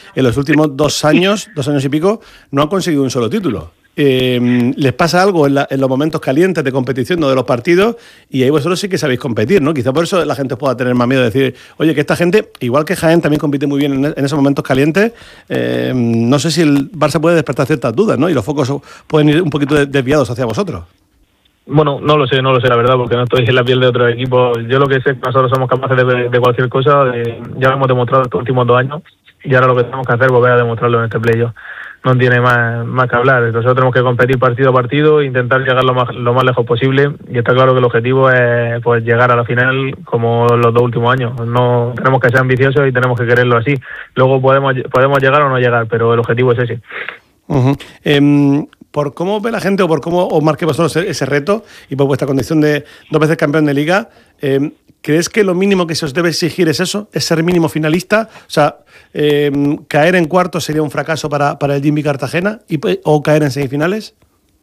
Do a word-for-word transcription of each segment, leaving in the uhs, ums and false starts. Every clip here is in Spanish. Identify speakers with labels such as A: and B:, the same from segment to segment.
A: en los últimos dos años, dos años y pico, no han conseguido un solo título. Eh, les pasa algo en, la, en los momentos calientes de competición, no de los partidos, y ahí vosotros sí que sabéis competir, ¿no? Quizá por eso la gente pueda tener más miedo de decir, oye, que esta gente, igual que Jaén también compite muy bien en, en esos momentos calientes, eh, no sé si el Barça puede despertar ciertas dudas, ¿no? Y los focos pueden ir un poquito desviados hacia vosotros.
B: Bueno, no lo sé, no lo sé la verdad, porque no estoy en la piel de otro equipo. Yo lo que sé es que nosotros somos capaces de, de cualquier cosa, de, ya lo hemos demostrado estos últimos dos años, y ahora lo que tenemos que hacer es volver a demostrarlo en este playoff. No tiene más, más que hablar. Nosotros tenemos que competir partido a partido, intentar llegar lo más, lo más lejos posible, y está claro que el objetivo es pues llegar a la final como los dos últimos años. No tenemos que ser ambiciosos y tenemos que quererlo así. Luego podemos podemos llegar o no llegar, pero el objetivo es ese.
A: Uh-huh. Eh, por cómo ve la gente o por cómo os marqué vosotros ese reto y por vuestra condición de dos veces campeón de Liga, eh, ¿crees que lo mínimo que se os debe exigir es eso? ¿Es ser mínimo finalista? O sea, eh, ¿caer en cuartos sería un fracaso para, para el Jimmy Cartagena y, o caer en semifinales?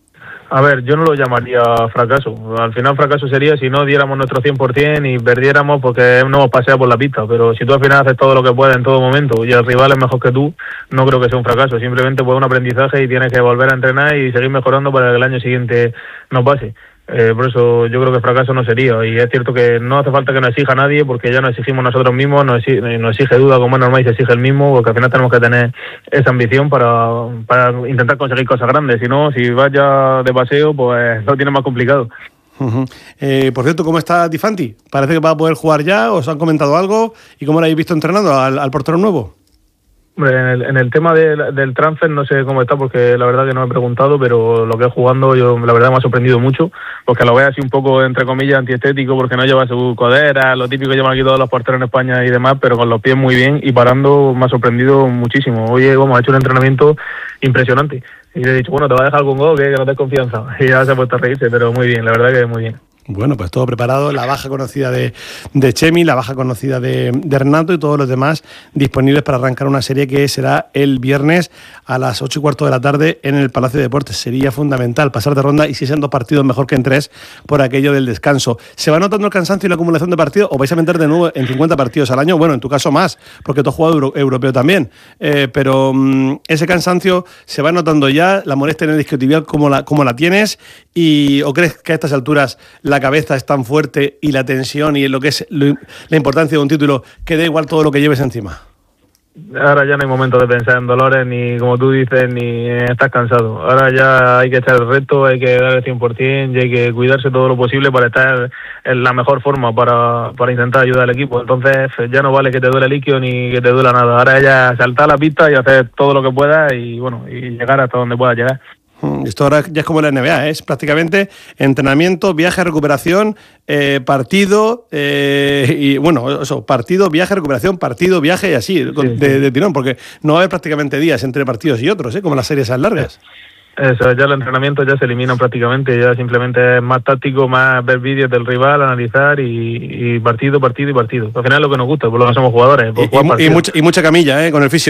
B: A ver, yo no lo llamaría fracaso. Al final fracaso sería si no diéramos nuestro cien por ciento y perdiéramos porque no hemos paseado por la pista. Pero si tú al final haces todo lo que puedes en todo momento y el rival es mejor que tú, no creo que sea un fracaso. Simplemente pues un aprendizaje y tienes que volver a entrenar y seguir mejorando para que el año siguiente no pase. Eh, por eso yo creo que fracaso no sería. Y es cierto que no hace falta que nos exija nadie, porque ya nos exigimos nosotros mismos, nos exige, nos exige duda como es normal y se exige el mismo, porque al final tenemos que tener esa ambición para, para intentar conseguir cosas grandes. Si no, si vas ya de paseo, pues lo tienes más complicado.
A: Uh-huh. Eh, por cierto, ¿cómo está Di Fanti? ¿Parece que va a poder jugar ya? ¿Os han comentado algo? ¿Y cómo lo habéis visto entrenando al, al portero nuevo?
B: En el, en el tema de, del transfer no sé cómo está, porque la verdad que no me he preguntado, pero lo que es jugando yo la verdad me ha sorprendido mucho, porque lo veo así un poco entre comillas antiestético, porque no lleva su codera, lo típico que llevan aquí todos los porteros en España y demás, pero con los pies muy bien y parando me ha sorprendido muchísimo. Oye, vamos, ha hecho un entrenamiento impresionante y le he dicho, bueno, te va a dejar algún gol, que, que no te des confianza, y ya se ha puesto a reírse, pero muy bien, la verdad que muy bien.
A: Bueno, pues todo preparado, la baja conocida de, de Chemi, la baja conocida de, de Renato y todos los demás disponibles para arrancar una serie que será el viernes a las ocho y cuarto de la tarde en el Palacio de Deportes. Sería fundamental pasar de ronda y si sean dos partidos mejor que en tres por aquello del descanso. ¿Se va notando el cansancio y la acumulación de partidos o vais a meter de nuevo en cincuenta partidos al año? Bueno, en tu caso más, porque tú has jugado euro, europeo también, eh, pero mmm, ese cansancio se va notando ya, la molestia en el isquiotibial, ¿cómo la, cómo la tienes? Y, ¿o crees que a estas alturas la cabeza es tan fuerte y la tensión y lo que es lo, la importancia de un título que da igual todo lo que lleves encima?
B: Ahora ya no hay momento de pensar en dolores, ni como tú dices, ni estás cansado. Ahora ya hay que echar el reto, hay que dar el cien por ciento y hay que cuidarse todo lo posible para estar en la mejor forma para, para intentar ayudar al equipo. Entonces ya no vale que te duele el isquio ni que te duela nada. Ahora ya saltar a la pista y hacer todo lo que puedas y bueno y llegar hasta donde puedas llegar.
A: Esto ahora ya es como la N B A, ¿eh? Es prácticamente entrenamiento, viaje, recuperación, eh, partido, eh, y bueno, eso, partido, viaje, recuperación, partido, viaje y así, sí, de, sí. de tirón, porque no va a haber prácticamente días entre partidos y otros, ¿eh? Como las series esas largas.
B: Eso, ya el entrenamiento ya se elimina prácticamente, ya simplemente es más táctico, más ver vídeos del rival, analizar y, y partido, partido y partido. Al final es lo que nos gusta, por lo que somos jugadores. Por
A: y, y, y, mucha, y mucha camilla, ¿eh? Con el fisio.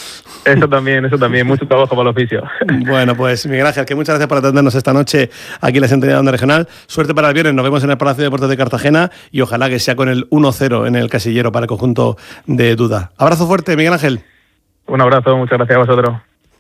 B: Eso también, eso también, mucho trabajo para el oficio.
A: Bueno, pues Miguel Ángel, que muchas gracias por atendernos esta noche aquí en la Sintonía de Onda Regional. Suerte para el viernes, nos vemos en el Palacio de Deportes de Cartagena y ojalá que sea con el uno cero en el casillero para el conjunto de Duda. Abrazo fuerte, Miguel Ángel.
B: Un abrazo, muchas gracias a vosotros.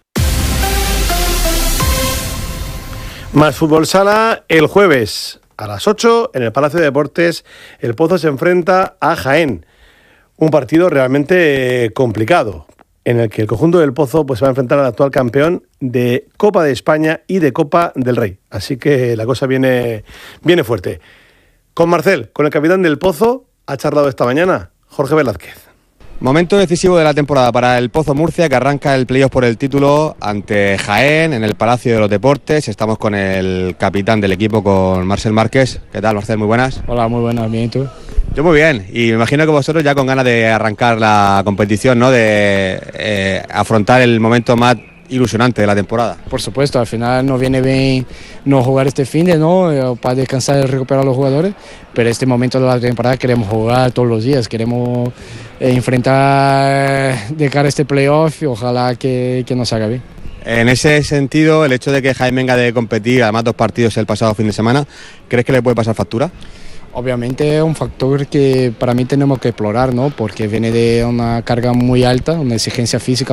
A: Más fútbol sala el jueves a las ocho en el Palacio de Deportes. El Pozo se enfrenta a Jaén. Un partido realmente complicado, en el que el conjunto del Pozo pues, va a enfrentar al actual campeón de Copa de España y de Copa del Rey. Así que la cosa viene, viene fuerte. Con Marcel, con el capitán del Pozo, ha charlado esta mañana Jorge Velázquez.
C: Momento decisivo de la temporada para el Pozo Murcia, que arranca el playoff por el título ante Jaén en el Palacio de los Deportes. Estamos con el capitán del equipo, con Marcel Márquez. ¿Qué tal, Marcel? Muy buenas.
D: Hola, muy buenas. Bien, ¿y tú?
C: Yo muy bien, y me imagino que vosotros ya con ganas de arrancar la competición, ¿no? De eh, afrontar el momento más ilusionante de la temporada.
D: Por supuesto, al final nos viene bien no jugar este fin de, ¿no? Para descansar y recuperar a los jugadores, pero este momento de la temporada queremos jugar todos los días, queremos eh, enfrentar de cara a este playoff y ojalá que, que nos haga bien.
C: En ese sentido, el hecho de que Jaén venga de competir, además dos partidos el pasado fin de semana, ¿crees que le puede pasar factura?
D: Obviamente es un factor que para mí tenemos que explorar, ¿no? Porque viene de una carga muy alta, una exigencia física